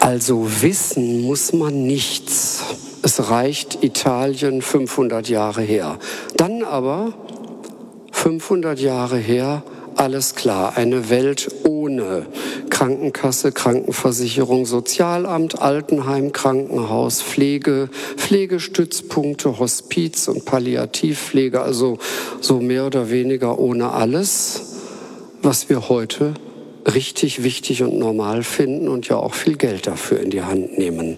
Also wissen muss man nichts. Es reicht Italien 500 Jahre her. Dann aber 500 Jahre her, alles klar, eine Welt ohne Krankenkasse, Krankenversicherung, Sozialamt, Altenheim, Krankenhaus, Pflege, Pflegestützpunkte, Hospiz und Palliativpflege, also so mehr oder weniger ohne alles, was wir heute richtig wichtig und normal finden und ja auch viel Geld dafür in die Hand nehmen.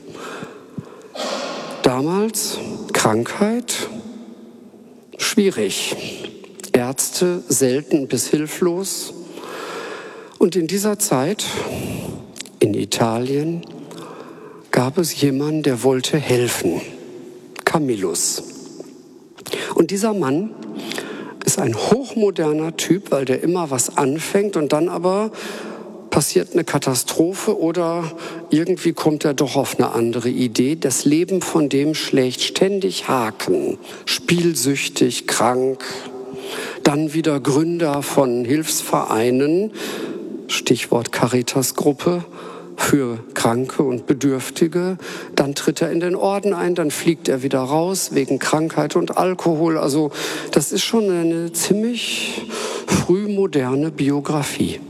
Damals Krankheit, schwierig. Ärzte selten bis hilflos. Und in dieser Zeit, in Italien, gab es jemanden, der wollte helfen. Camillus. Und dieser Mann ist ein hochmoderner Typ, weil der immer was anfängt und dann aber passiert eine Katastrophe oder irgendwie kommt er doch auf eine andere Idee. Das Leben von dem schlägt ständig Haken, spielsüchtig, krank. Dann wieder Gründer von Hilfsvereinen, Stichwort Caritas-Gruppe, für Kranke und Bedürftige. Dann tritt er in den Orden ein, dann fliegt er wieder raus wegen Krankheit und Alkohol. Also das ist schon eine ziemlich frühmoderne Biografie.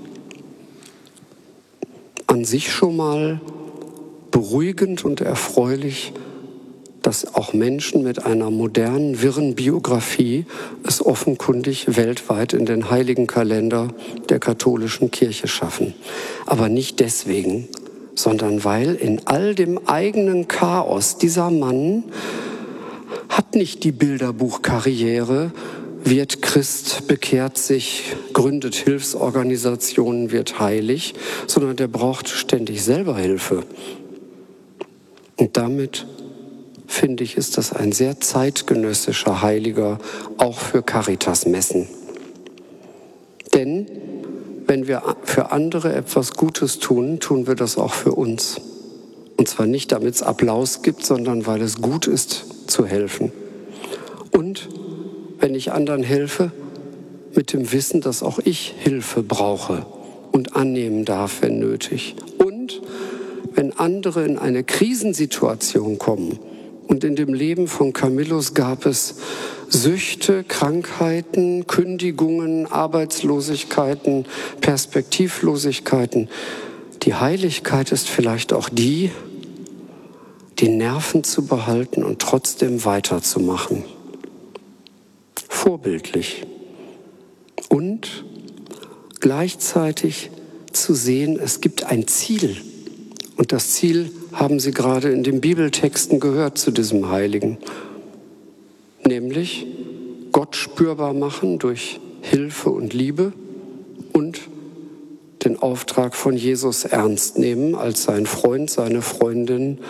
An sich schon mal beruhigend und erfreulich, dass auch Menschen mit einer modernen, wirren Biografie es offenkundig weltweit in den heiligen Kalender der katholischen Kirche schaffen. Aber nicht deswegen, sondern weil in all dem eigenen Chaos dieser Mann hat nicht die Bilderbuchkarriere, wird Christ, bekehrt sich, gründet Hilfsorganisationen, wird heilig, sondern der braucht ständig selber Hilfe. Und damit finde ich, ist das ein sehr zeitgenössischer Heiliger, auch für Caritas-Messen. Denn wenn wir für andere etwas Gutes tun, tun wir das auch für uns. Und zwar nicht, damit es Applaus gibt, sondern weil es gut ist, zu helfen. Und wenn ich anderen helfe, mit dem Wissen, dass auch ich Hilfe brauche und annehmen darf, wenn nötig. Und wenn andere in eine Krisensituation kommen, und in dem Leben von Camillus gab es Süchte, Krankheiten, Kündigungen, Arbeitslosigkeiten, Perspektivlosigkeiten. Die Heiligkeit ist vielleicht auch die Nerven zu behalten und trotzdem weiterzumachen. Vorbildlich. Und gleichzeitig zu sehen, es gibt ein Ziel. Und das Ziel haben Sie gerade in den Bibeltexten gehört zu diesem Heiligen. Nämlich Gott spürbar machen durch Hilfe und Liebe und den Auftrag von Jesus ernst nehmen als sein Freund, seine Freundin